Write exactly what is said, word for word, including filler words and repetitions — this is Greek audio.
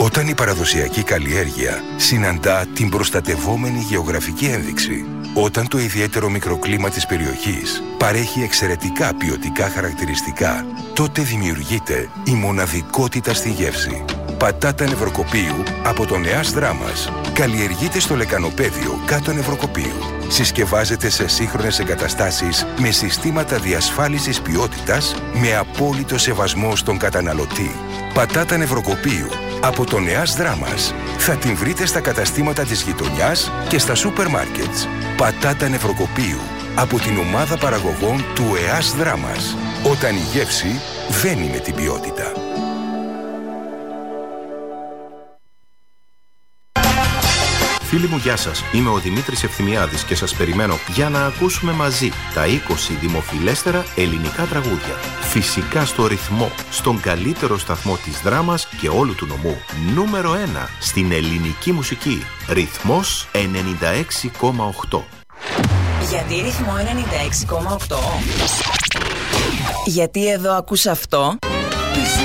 Όταν η παραδοσιακή καλλιέργεια συναντά την προστατευόμενη γεωγραφική ένδειξη, όταν το ιδιαίτερο μικροκλίμα της περιοχής παρέχει εξαιρετικά ποιοτικά χαρακτηριστικά, τότε δημιουργείται η μοναδικότητα στη γεύση. Πατάτα Νευροκοπείου από τον ΕΑΣ Δράμας. Καλλιεργείται στο λεκανοπέδιο κάτω Νευροκοπείου. Συσκευάζεται σε σύγχρονες εγκαταστάσεις με συστήματα διασφάλισης ποιότητας με απόλυτο σεβασμό στον καταναλωτή. Πατάτα Νευροκοπείου από τον ΕΑΣ Δράμας. Θα την βρείτε στα καταστήματα της γειτονιάς και στα σούπερ μάρκετς. Πατάτα Νευροκοπείου από την ομάδα παραγωγών του ΕΑΣ Δράμας. Όταν η γεύση δεν είναι την ποιότητα. Φίλοι μου, γεια σας. Είμαι ο Δημήτρης Ευθυμιάδης και σας περιμένω για να ακούσουμε μαζί τα είκοσι δημοφιλέστερα ελληνικά τραγούδια. Φυσικά στο ρυθμό, στον καλύτερο σταθμό της Δράμας και όλου του νομού. Νούμερο ένα στην ελληνική μουσική. Ρυθμός ενενήντα έξι κόμμα οκτώ. Γιατί ρυθμό ενενήντα έξι κόμμα οκτώ? Γιατί εδώ ακούς αυτό?